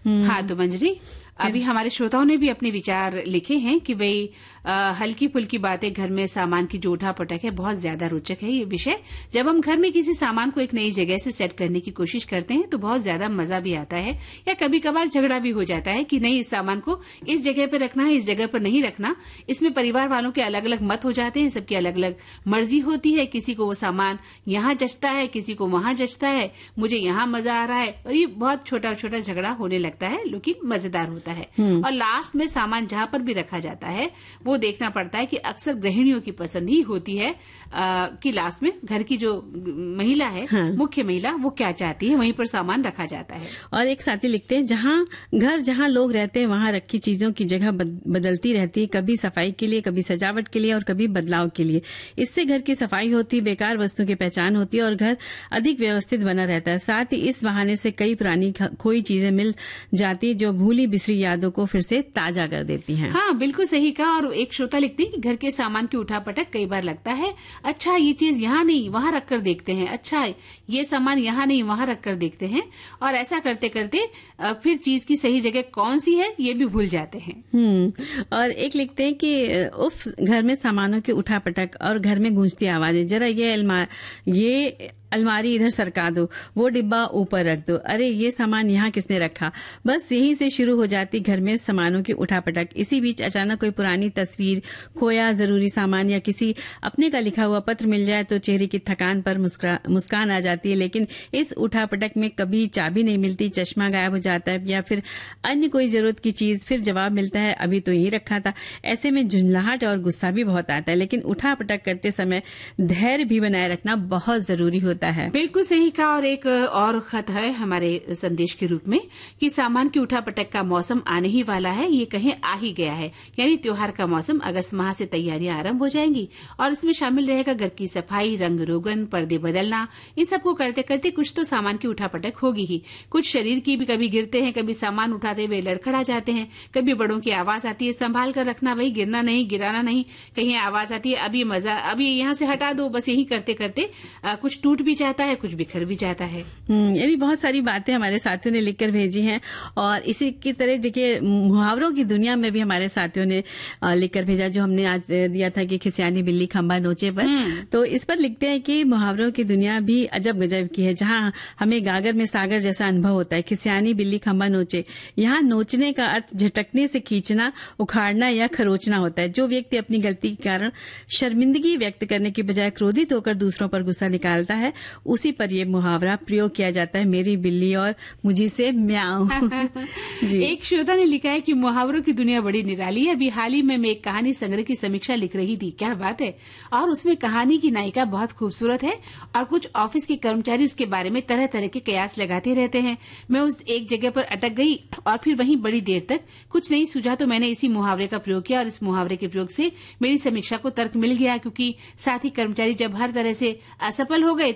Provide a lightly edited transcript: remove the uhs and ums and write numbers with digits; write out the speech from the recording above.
हाँ, तो मंजरी, अभी हमारे श्रोताओं ने भी अपने विचार लिखे हैं कि भाई हल्की फुल्की बातें घर में सामान की जो उठा पटक है बहुत ज्यादा रोचक है ये विषय। जब हम घर में किसी सामान को एक नई जगह से सेट करने की कोशिश करते हैं तो बहुत ज्यादा मजा भी आता है, या कभी कभार झगड़ा भी हो जाता है कि नहीं, इस सामान को इस जगह पर रखना है, इस जगह पर नहीं रखना। इसमें परिवार वालों के अलग अलग मत हो जाते हैं, सबकी अलग अलग मर्जी होती है। किसी को वो सामान यहाँ जचता है, किसी को वहां जचता है, मुझे यहाँ मजा आ रहा है, और ये बहुत छोटा छोटा झगड़ा होने लगता है, लेकिन मजेदार होता है। और लास्ट में सामान जहां पर भी रखा जाता है वो देखना पड़ता है कि अक्सर गृहिणियों की पसंद ही होती है कि लास्ट में घर की जो महिला है, मुख्य महिला, वो क्या चाहती है, वहीं पर सामान रखा जाता है। और एक साथी लिखते हैं, जहां लोग रहते हैं वहां रखी चीजों की जगह बदलती रहती है, कभी सफाई के लिए, कभी सजावट के लिए और कभी बदलाव के लिए। इससे घर की सफाई होती है, बेकार वस्तुओं की पहचान होती है और घर अधिक व्यवस्थित बना रहता है। साथ ही इस बहाने से कई पुरानी खोई चीजें मिल जाती है जो भूली बिसरी यादों को फिर से ताजा कर देती हैं। हाँ, बिल्कुल सही कहा। और एक श्रोता लिखती है कि घर के सामान की उठापटक कई बार लगता है, अच्छा ये चीज यहाँ नहीं वहां रखकर देखते हैं, अच्छा ये सामान यहाँ नहीं वहां रखकर देखते हैं, और ऐसा करते करते फिर चीज की सही जगह कौन सी है ये भी भूल जाते हैं। और एक लिखते हैं कि उफ, घर में सामानों की उठापटक और घर में गूंजती आवाजें, जरा ये अलमारी इधर सरका दो, वो डिब्बा ऊपर रख दो, अरे ये सामान यहाँ किसने रखा। बस यहीं से शुरू हो जाती घर में सामानों की उठापटक। इसी बीच अचानक कोई पुरानी तस्वीर, खोया जरूरी सामान या किसी अपने का लिखा हुआ पत्र मिल जाए तो चेहरे की थकान पर मुस्कान आ जाती है। लेकिन इस उठापटक में कभी चाबी नहीं मिलती, चश्मा गायब हो जाता है या फिर अन्य कोई जरूरत की चीज, फिर जवाब मिलता है अभी तो यही रखा था। ऐसे में झुंझलाहट और गुस्सा भी बहुत आता है, लेकिन उठापटक करते समय धैर्य भी बनाए रखना बहुत जरूरी होता है। बिल्कुल सही कहा। और एक और खत है हमारे संदेश के रूप में कि सामान की उठापटक का मौसम आने ही वाला है, ये कहीं आ ही गया है, यानी त्योहार का मौसम। अगस्त माह से तैयारियां आरंभ हो जाएंगी और इसमें शामिल रहेगा घर की सफाई, रंग रोगन, पर्दे बदलना। इन सबको करते करते कुछ तो सामान की उठापटक होगी ही। कुछ शरीर की भी कभी गिरते हैं, कभी सामान उठाते हुए लड़खड़ा जाते हैं, कभी बड़ों की आवाज आती है, संभाल कर रखना भाई, गिरना नहीं, गिराना नहीं। कहीं आवाज आती है, अभी मजा, अभी यहाँ से हटा दो। बस यही करते करते कुछ टूट भी जाता है, कुछ बिखर भी जाता है। ये भी बहुत सारी बातें हमारे साथियों ने लिखकर भेजी हैं। और इसी की तरह देखिए, मुहावरों की दुनिया में भी हमारे साथियों ने लिखकर भेजा, जो हमने आज दिया था कि खिसियानी बिल्ली खंबा नोचे पर। तो इस पर लिखते हैं कि मुहावरों की दुनिया भी अजब गजब की है, जहां हमें गागर में सागर जैसा अनुभव होता है। खिसियानी बिल्ली खंबा नोचे, यहाँ नोचने का अर्थ झटकने से खींचना, उखाड़ना या खरोचना होता है। जो व्यक्ति अपनी गलती के कारण शर्मिंदगी व्यक्त करने की बजाय क्रोधित होकर दूसरों पर गुस्सा निकालता है, उसी पर यह मुहावरा प्रयोग किया जाता है, मेरी बिल्ली और मुझी से म्याऊं। एक श्रोता ने लिखा है कि मुहावरों की दुनिया बड़ी निराली है। अभी हाल ही में मैं एक कहानी संग्रह की समीक्षा लिख रही थी, क्या बात है। और उसमें कहानी की नायिका बहुत खूबसूरत है और कुछ ऑफिस के कर्मचारी उसके बारे में तरह तरह के कयास लगाते रहते हैं। मैं उस एक जगह पर अटक गई और फिर वहीं बड़ी देर तक कुछ नहीं सूझा, तो मैंने इसी मुहावरे का प्रयोग किया और इस मुहावरे के प्रयोग से मेरी समीक्षा को तर्क मिल गया, क्योंकि साथी कर्मचारी जब हर तरह से असफल हो गए